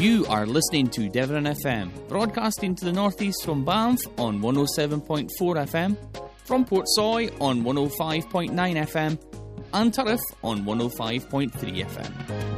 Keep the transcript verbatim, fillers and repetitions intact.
You are listening to Devon F M, broadcasting to the northeast from Banff on one oh seven point four F M, from Portsoy on one oh five point nine F M, and Turriff on one oh five point three F M.